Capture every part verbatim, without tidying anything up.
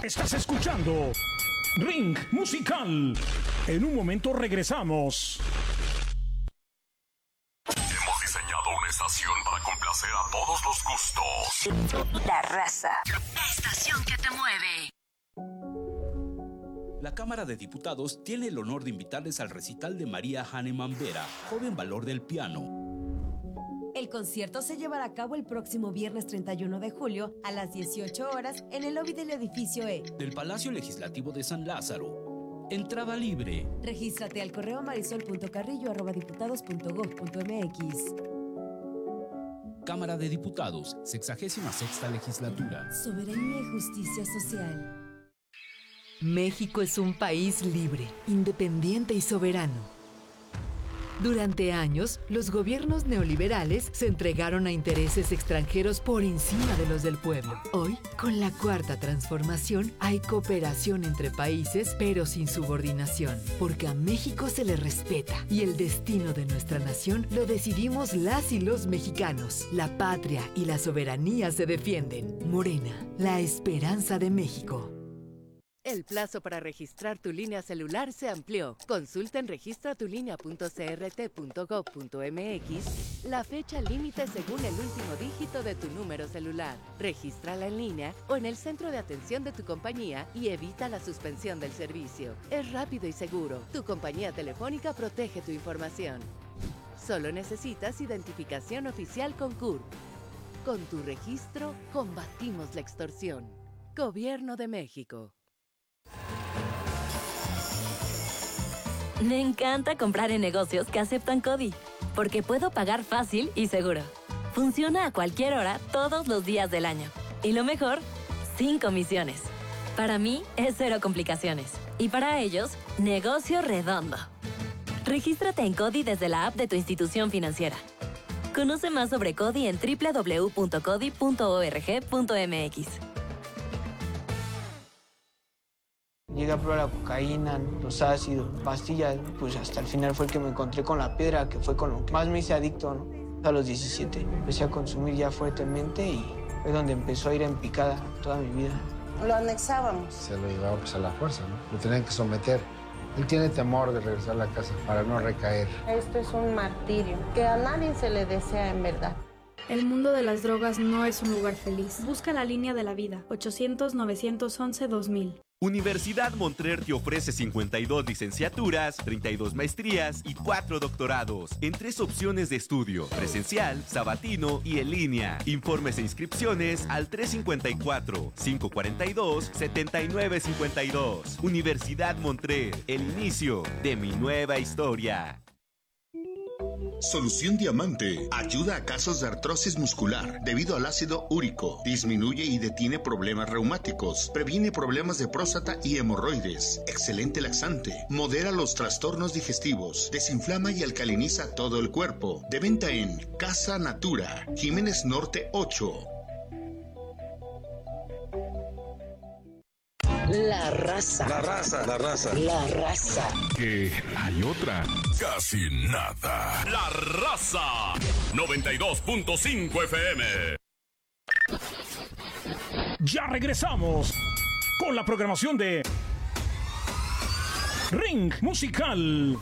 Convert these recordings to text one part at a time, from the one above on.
Estás escuchando Ring Musical. En un momento regresamos. Hemos diseñado una estación para complacer a todos los gustos. La Raza. La estación que te mueve. La Cámara de Diputados tiene el honor de invitarles al recital de María Hahnemann Vera, joven valor del piano. El concierto se llevará a cabo el próximo viernes treinta y uno de julio a las dieciocho horas en el lobby del edificio E del Palacio Legislativo de San Lázaro. Entrada libre. Regístrate al correo marisol punto carrillo arroba diputados punto gob punto mx. Cámara de Diputados, sexagésima sexta legislatura. Soberanía y justicia social. México es un país libre, independiente y soberano. Durante años, los gobiernos neoliberales se entregaron a intereses extranjeros por encima de los del pueblo. Hoy, con la cuarta transformación, hay cooperación entre países, pero sin subordinación, porque a México se le respeta y el destino de nuestra nación lo decidimos las y los mexicanos. La patria y la soberanía se defienden. Morena, la esperanza de México. El plazo para registrar tu línea celular se amplió. Consulta en registra tu línea punto c r t punto gob punto m x la fecha límite según el último dígito de tu número celular. Regístrala en línea o en el centro de atención de tu compañía y evita la suspensión del servicio. Es rápido y seguro. Tu compañía telefónica protege tu información. Solo necesitas identificación oficial con C U R P. Con tu registro, combatimos la extorsión. Gobierno de México. Me encanta comprar en negocios que aceptan CODI, porque puedo pagar fácil y seguro. Funciona a cualquier hora, todos los días del año. Y lo mejor, sin comisiones. Para mí, es cero complicaciones. Y para ellos, negocio redondo. Regístrate en CODI desde la app de tu institución financiera. Conoce más sobre CODI en doble u doble u doble u punto codi punto org punto m x. Llegué a probar la cocaína, los ácidos, pastillas, pues hasta el final fue el que me encontré con la piedra, que fue con lo que más me hice adicto, ¿no? A los diecisiete empecé a consumir ya fuertemente y fue donde empezó a ir en picada toda mi vida. Lo anexábamos. Se lo llevaba pues a la fuerza, ¿no? Lo tenían que someter. Él tiene temor de regresar a la casa para no recaer. Esto es un martirio que a nadie se le desea en verdad. El mundo de las drogas no es un lugar feliz. Busca la línea de la vida, ochocientos, novecientos once, dos mil. Universidad Montreal te ofrece cincuenta y dos licenciaturas, treinta y dos maestrías y cuatro doctorados en tres opciones de estudio: presencial, sabatino y en línea. Informes e inscripciones al tres cinco cuatro, cinco cuatro dos, siete nueve cinco dos. Universidad Montreal, el inicio de mi nueva historia. Solución Diamante ayuda a casos de artrosis muscular debido al ácido úrico, disminuye y detiene problemas reumáticos, previene problemas de próstata y hemorroides, excelente laxante, modera los trastornos digestivos, desinflama y alcaliniza todo el cuerpo. De venta en Casa Natura, Jiménez Norte ocho. La raza. La raza, la raza. La raza. Que hay otra. Casi nada. La Raza. noventa y dos punto cinco F M. Ya regresamos con la programación de Ring Musical.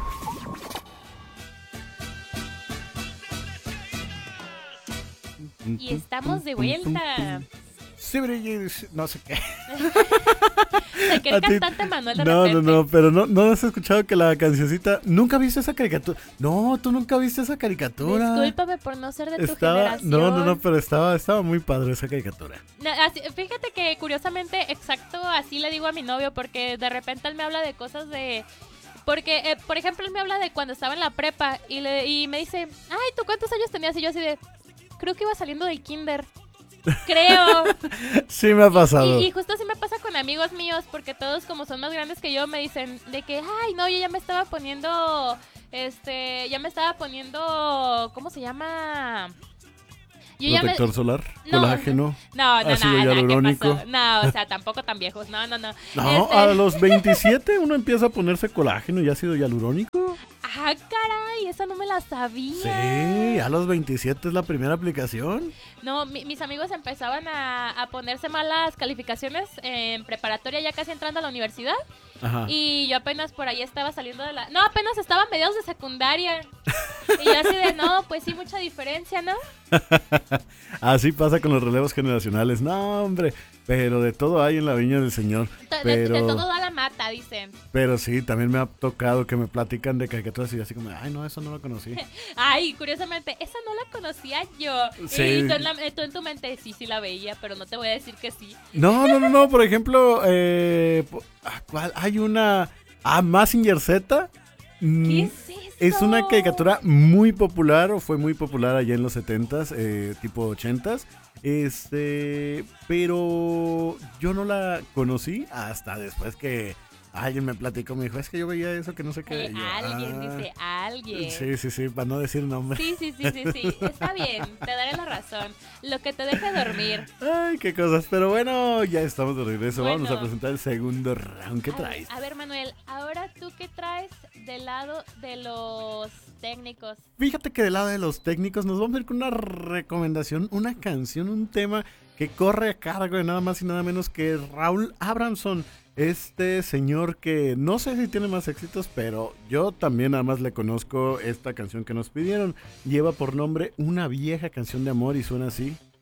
Y estamos de vuelta. No sé qué. Se cree cantante Manuel de No, repente. no, no, pero no, no has escuchado que la cancioncita. ¿Nunca viste esa caricatura? No, tú nunca viste esa caricatura. Discúlpame por no ser de tu estaba, generación. No, no, no, pero estaba, estaba muy padre esa caricatura. No, así, fíjate que curiosamente, exacto, así le digo a mi novio, porque de repente él me habla de cosas de... Porque, eh, por ejemplo, él me habla de cuando estaba en la prepa y, le, y me dice, ay, ¿tú cuántos años tenías? Y yo así de, creo que iba saliendo del kinder. Creo. Sí me ha pasado. Y, y justo así me pasa con amigos míos, porque todos como son más grandes que yo me dicen de que, ay, no, yo ya me estaba poniendo, este, ya me estaba poniendo, ¿cómo se llama? Yo Protector me... solar, no, colágeno, no, no, ácido no, no, hialurónico. ¿qué pasó? No, o sea, tampoco tan viejos, no, no, no. No, este... a los veintisiete uno empieza a ponerse colágeno y ácido hialurónico. Ah, caray, esa no me la sabía. Sí, a los veintisiete es la primera aplicación. No, mi, mis amigos empezaban a, a ponerse malas calificaciones en preparatoria, ya casi entrando a la universidad. Ajá. Y yo apenas por ahí estaba saliendo de la... No, apenas estaba a mediados de secundaria. Y yo así de, no, pues sí, mucha diferencia, ¿no? Así pasa con los relevos generacionales. No, hombre, pero de todo hay en la viña del Señor. De, Pero... de, de todo da la mata, dicen. Pero sí, también me ha tocado que me platican de caricaturas y así como, ay, no, eso no lo conocí. Ay, curiosamente, esa no la conocía yo. Sí. Y tú en, la, tú en tu mente, sí, sí la veía, pero no te voy a decir que sí. No, no, no, no, por ejemplo, eh, ¿cuál? Hay una... Ah, Mazinger Z. ¿Qué es eso? Es una caricatura muy popular, o fue muy popular allá en los setentas, eh, tipo ochentas. Este, pero yo no la conocí hasta después que alguien me platicó, me dijo, es que yo veía eso, que no sé qué. Eh, Yo, alguien, ah, dice, alguien. Sí, sí, sí, para no decir nombre. Sí, sí, sí, sí, sí, está bien, te daré la razón. Lo que te deje dormir. Ay, qué cosas, pero bueno, ya estamos de regreso, Bueno. vamos a presentar el segundo round. ¿Qué A- traes? A ver, Manuel, ahora tú qué traes del lado de los técnicos. Fíjate que del lado de los técnicos nos vamos a ir con una recomendación, una canción, un tema que corre a cargo de nada más y nada menos que Raúl Abramson. Este señor que no sé si tiene más éxitos, pero yo también nada más le conozco esta canción que nos pidieron. Lleva por nombre Una vieja canción de amor y suena así.